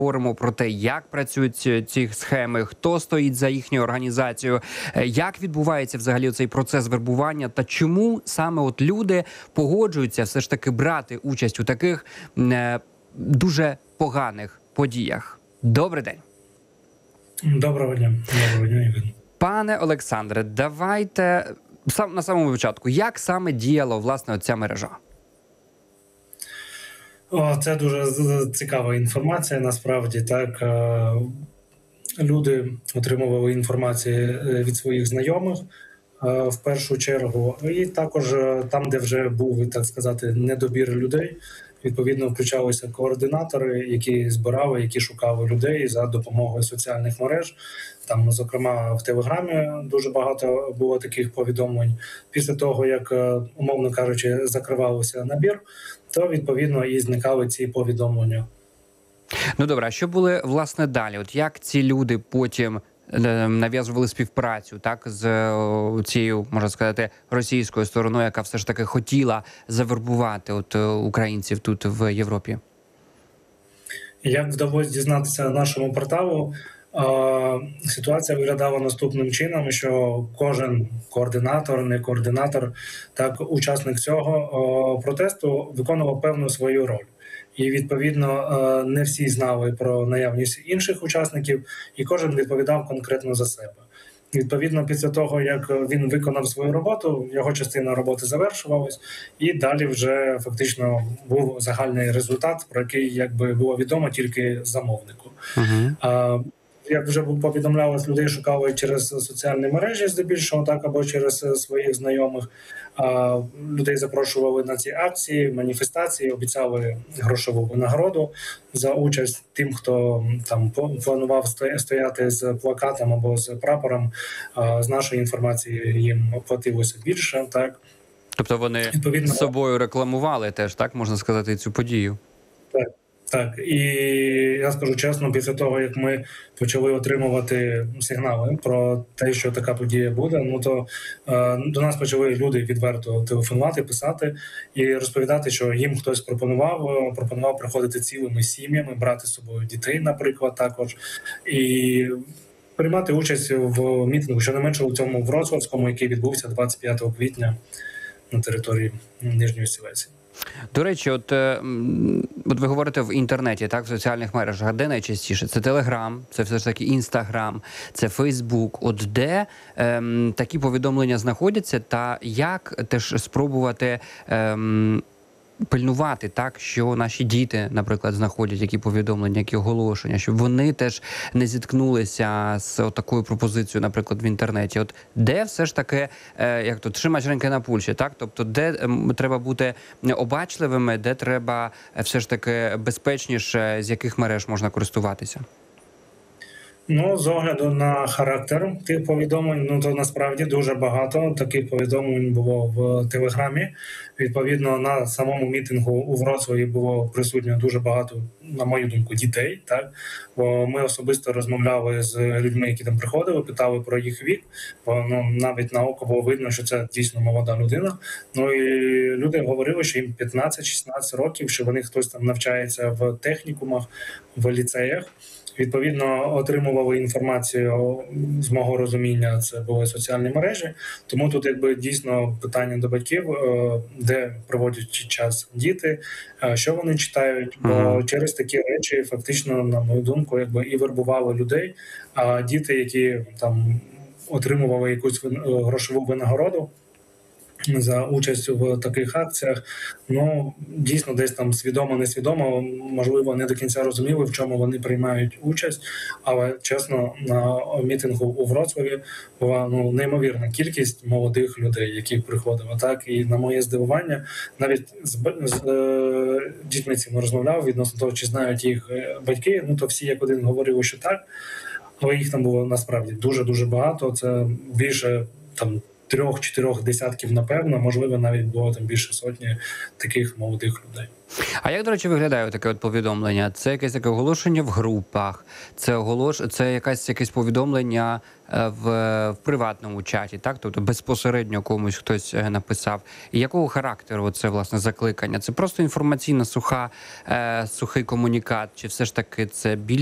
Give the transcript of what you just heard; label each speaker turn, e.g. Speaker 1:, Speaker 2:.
Speaker 1: Говоримо про те, як працюють ці схеми, хто стоїть за їхньою організацією, як відбувається взагалі цей процес вербування та чому саме от люди погоджуються все ж таки брати участь у таких дуже поганих подіях. Добрий день.
Speaker 2: Доброго дня. Доброго дня, Іван.
Speaker 1: Пане Олександре, давайте на самому початку, як саме діяла, власне, ця мережа?
Speaker 2: Це дуже цікава інформація, насправді. Так, люди отримували інформацію від своїх знайомих в першу чергу, і також там, де вже був, так сказати, недобір людей, відповідно включалися координатори, які збирали, які шукали людей за допомогою соціальних мереж. Там, зокрема, в Телеграмі дуже багато було таких повідомлень. Після того, як, умовно кажучи, закривався набір, то, відповідно, і зникали ці повідомлення.
Speaker 1: Ну, добре, а що були, власне, далі? От як ці люди потім нав'язували співпрацю, так, з цією, можна сказати, російською стороною, яка все ж таки хотіла завербувати українців тут в Європі?
Speaker 2: Як вдалося дізнатися нашому порталу, ситуація виглядала наступним чином, що кожен координатор, не координатор, так, учасник цього протесту виконував певну свою роль. І, відповідно, не всі знали про наявність інших учасників, і кожен відповідав конкретно за себе. Відповідно, після того, як він виконав свою роботу, його частина роботи завершувалась, і далі вже фактично був загальний результат, про який, якби, було відомо тільки замовнику. Як вже повідомлялось, людей шукали через соціальні мережі здебільшого, так, або через своїх знайомих. Людей запрошували на ці акції, маніфестації, обіцяли грошову винагороду за участь тим, хто там планував стояти з плакатом або з прапором. З нашої інформації їм платилося більше. Так.
Speaker 1: Тобто вони з собою рекламували теж, так, можна сказати, цю подію? Так.
Speaker 2: Так, і я скажу чесно, після того, як ми почали отримувати сигнали про те, що така подія буде, ну то до нас почали люди відверто телефонувати, писати і розповідати, що їм хтось пропонував приходити цілими сім'ями, брати з собою дітей, наприклад, також, і приймати участь в мітингу, щонайменше у цьому Вроцлавському, який відбувся 25 квітня на території Нижньої Сілезії.
Speaker 1: До речі, от ви говорите в інтернеті, так, в соціальних мережах, де найчастіше? Це Телеграм, це все ж таки Інстаграм, це Фейсбук. От де такі повідомлення знаходяться та як теж спробувати пильнувати так, що наші діти, наприклад, знаходять які повідомлення, які оголошення, щоб вони теж не зіткнулися з такою пропозицією, наприклад, в інтернеті. От де все ж таки, як то, тримач ринки на пульсі, так? Тобто, де треба бути обачливими, де треба все ж таки безпечніше, з яких мереж можна користуватися?
Speaker 2: Ну, з огляду на характер тих повідомлень, ну, то насправді дуже багато таких повідомлень було в Телеграмі. Відповідно, на самому мітингу у Вроцлаві було присутньо дуже багато, на мою думку, дітей. Так? Бо ми особисто розмовляли з людьми, які там приходили, питали про їх вік, бо навіть на око було видно, що це дійсно молода людина. Ну і люди говорили, що їм 15-16 років, що вони хтось там навчається в технікумах, в ліцеях. Відповідно, отримували інформацію, з мого розуміння, це були соціальні мережі. Тому тут, якби, дійсно питання до батьків, де проводять час діти, що вони читають. Бо через такі речі, фактично, на мою думку, якби і вербували людей. А діти, які там отримували якусь грошову винагороду за участь в таких акціях, ну, дійсно, десь там свідомо-несвідомо, можливо, не до кінця розуміли, в чому вони приймають участь, але, чесно, на мітингу у Вроцлаві була, ну, неймовірна кількість молодих людей, які приходили, так, і на моє здивування, навіть з дітьми цими розмовляв відносно того, чи знають їх батьки, ну, то всі як один говорили, що так, але їх там було насправді дуже-дуже багато, це більше там 3-4 десятків, напевно, можливо, навіть було там більше сотні таких молодих людей.
Speaker 1: А як, до речі, виглядає таке от повідомлення? Це якесь таке оголошення в групах, це якесь повідомлення в приватному чаті, так? Тобто безпосередньо комусь хтось написав. І якого характеру це, власне, закликання? Це просто інформаційна сухий комунікат, чи все ж таки це більш